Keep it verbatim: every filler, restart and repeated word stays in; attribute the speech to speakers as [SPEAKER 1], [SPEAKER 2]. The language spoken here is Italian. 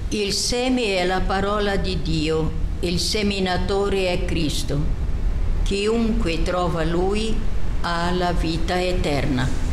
[SPEAKER 1] Il seme è la parola di Dio, il seminatore è Cristo. Chiunque trova Lui ha la vita eterna.